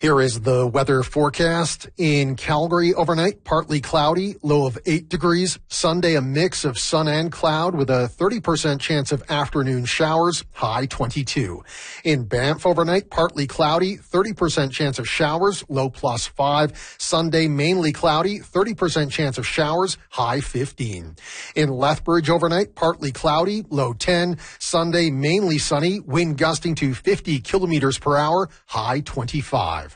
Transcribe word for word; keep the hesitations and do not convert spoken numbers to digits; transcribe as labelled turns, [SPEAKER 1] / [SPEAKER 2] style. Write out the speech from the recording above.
[SPEAKER 1] Here is the weather forecast. In Calgary overnight, partly cloudy, low of eight degrees. Sunday, a mix of sun and cloud with a thirty percent chance of afternoon showers, high twenty-two. In Banff overnight, partly cloudy, thirty percent chance of showers, low plus five. Sunday, mainly cloudy, thirty percent chance of showers, high fifteen. In Lethbridge overnight, partly cloudy, low ten. Sunday, mainly sunny, wind gusting to fifty kilometers per hour, high twenty-five.